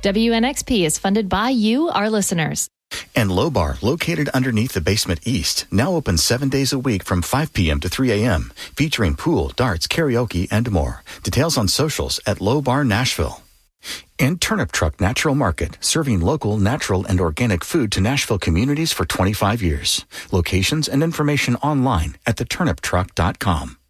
WNXP is funded by you, our listeners. And Low Bar, located underneath the Basement East, now open 7 days a week from 5 p.m. to 3 a.m., featuring pool, darts, karaoke, and more. Details on socials at Low Bar Nashville. And Turnip Truck Natural Market, serving local, natural, and organic food to Nashville communities for 25 years. Locations and information online at theturniptruck.com.